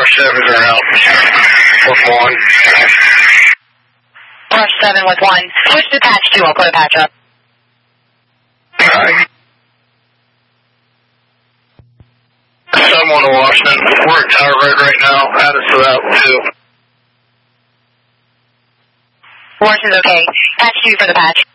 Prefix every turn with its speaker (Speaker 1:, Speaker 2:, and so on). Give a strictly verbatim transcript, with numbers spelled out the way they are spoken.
Speaker 1: Rush sevens are out. With one.
Speaker 2: Rush seven with one. Switch to patch two. I'll put a patch up.
Speaker 1: Alright. seven one to Washington. We're at Tower Red right now. Add us to that too.
Speaker 2: Washington's okay. Patch two for the patch.